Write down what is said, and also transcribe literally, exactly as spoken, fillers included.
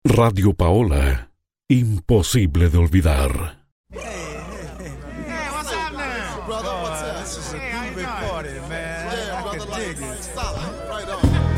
Radio Paola, imposible de olvidar. Hey, what's up now? Brother, what's up? This is a groovy party, man. Yeah, I brother, can like, dig it. solid. Right on.